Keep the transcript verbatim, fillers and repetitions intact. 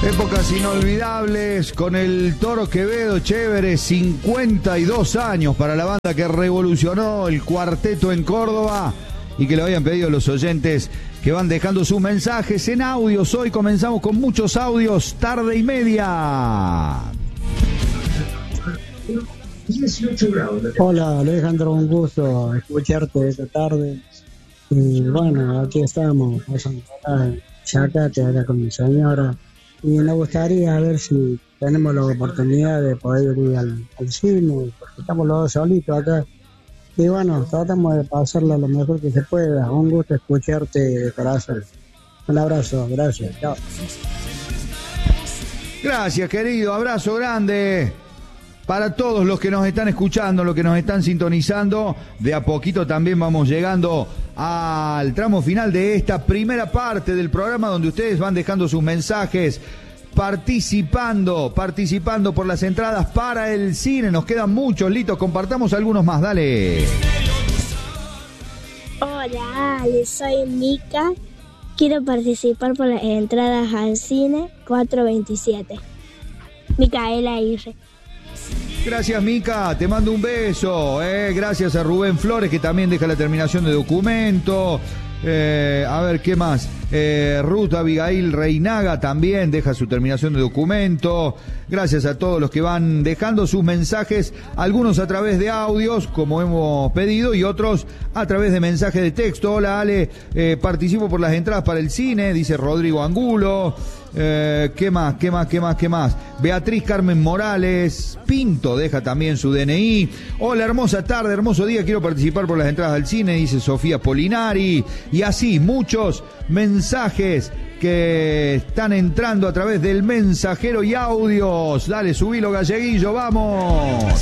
Épocas inolvidables con el Toro Quevedo, chévere, cincuenta y dos años para la banda que revolucionó el cuarteto en Córdoba y que lo habían pedido los oyentes que van dejando sus mensajes en audios. Hoy comenzamos con muchos audios, tarde y media. Hola Alejandro, un gusto escucharte esta tarde. Y bueno, aquí estamos, Chacate, acá con mi señora. Y me gustaría ver si tenemos la oportunidad de poder ir al, al cine, porque estamos los dos solitos acá. Y bueno, tratamos de pasarla lo mejor que se pueda. Un gusto escucharte de corazón. Un abrazo, gracias. Chao. Gracias, querido. Abrazo grande para todos los que nos están escuchando, los que nos están sintonizando. De a poquito también vamos llegando al tramo final de esta primera parte del programa, donde ustedes van dejando sus mensajes, participando, participando por las entradas para el cine. Nos quedan muchos, Litos, compartamos algunos más, dale. Hola, Ale, soy Mica. Quiero participar por las entradas al cine cuatro veintisiete. Micaela Irre. Gracias, Mica, te mando un beso. Eh. Gracias a Rubén Flores, que también deja la terminación de documento. Eh, a ver, ¿qué más? Eh, Ruth Abigail Reinaga también deja su terminación de documento. Gracias a todos los que van dejando sus mensajes, algunos a través de audios, como hemos pedido, y otros a través de mensajes de texto. Hola, Ale, eh, participo por las entradas para el cine, dice Rodrigo Angulo. Eh, ¿Qué más? ¿Qué más? ¿Qué más? ¿Qué más? Beatriz Carmen Morales Pinto deja también su D N I. Hola, hermosa tarde, hermoso día, quiero participar por las entradas al cine, dice Sofía Polinari. Y así, muchos mensajes que están entrando a través del mensajero y audios. Dale, subilo, Galleguillo, vamos.